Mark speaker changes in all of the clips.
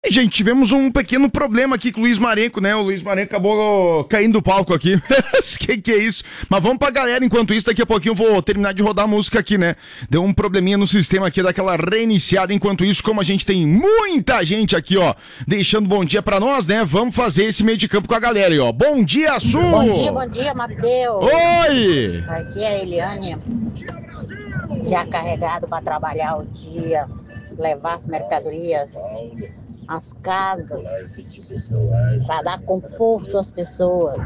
Speaker 1: gente, tivemos um pequeno problema aqui com o Luiz Marenco, né? O Luiz Marenco acabou caindo do palco aqui. que é isso? Mas vamos pra galera, enquanto isso, daqui a pouquinho eu vou terminar de rodar a música aqui, né? Deu um probleminha no sistema aqui, daquela reiniciada. Enquanto isso, como a gente tem muita gente aqui, ó, deixando bom dia pra nós, né? Vamos fazer esse meio de campo com a galera aí, ó. Bom dia, Su!
Speaker 2: Bom dia, Matheus.
Speaker 1: Oi!
Speaker 2: Aqui é a Eliane, já carregado para trabalhar o dia, levar as mercadorias às casas, para dar conforto às pessoas.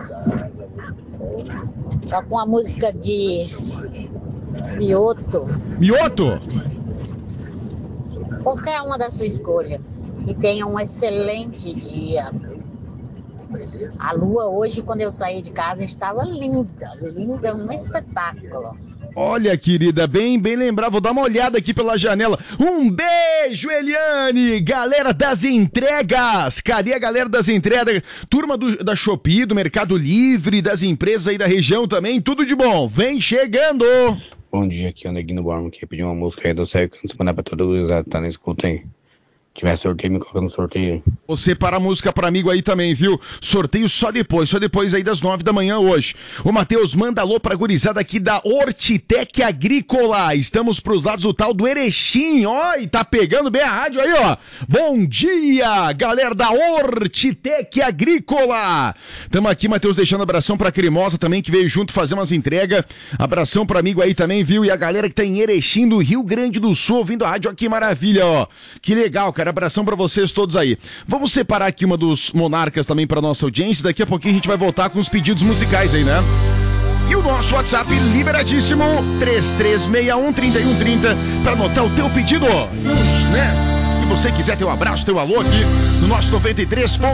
Speaker 2: Tá com a música de Mioto.
Speaker 1: Mioto?
Speaker 2: Qualquer uma da sua escolha. E tenha um excelente dia. A lua hoje, quando eu saí de casa, estava linda, um espetáculo.
Speaker 1: Olha, querida, bem lembrar, vou dar uma olhada aqui pela janela. Um beijo, Eliane! Galera das entregas! Cadê a galera das entregas? Turma da Shopee, do Mercado Livre, das empresas aí da região também, tudo de bom. Vem chegando!
Speaker 3: Bom dia, aqui é o Neguinho Bormo, que pediu uma música aí do Céu que não mandar pra todo mundo, tá na escuta aí. Se tiver sorteio, me coloca no sorteio aí.
Speaker 1: Você para a música para amigo aí também, viu? Sorteio só depois aí das 9 da manhã hoje. O Matheus manda alô pra gurizada aqui da Hortitec Agrícola. Estamos pros lados do tal do Erechim, ó, e tá pegando bem a rádio aí, ó. Bom dia, galera da Hortitec Agrícola. Tamo aqui, Matheus, deixando abração pra Cremosa também, que veio junto fazer umas entregas. Abração pra amigo aí também, viu? E a galera que tá em Erechim, do Rio Grande do Sul, ouvindo a rádio, ó, que maravilha, ó. Que legal, cara. Abração pra vocês todos aí. Vamos separar aqui uma dos monarcas também pra nossa audiência. Daqui a pouquinho a gente vai voltar com os pedidos musicais aí, né? E o nosso WhatsApp liberadíssimo, 3361-3130, pra anotar o teu pedido, né? Se você quiser ter um abraço, teu alô aqui no nosso 93.